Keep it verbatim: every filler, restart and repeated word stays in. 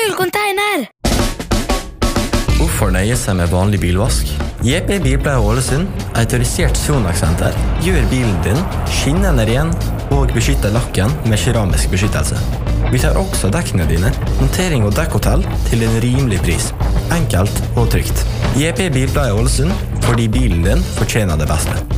gul container! Hvorfor nøye seg med vanlig bilvask? J P Bilpleie Ålesund, autorisert Sonax-senter, gjør bilen din skinnende ren og beskytter lakken med keramisk beskyttelse. Vi tar også dekkene dine, montering og dekkhotell til en rimelig pris. Enkelt og trygt. J P Bilpleie Ålesund, fordi bilen din fortjener det beste.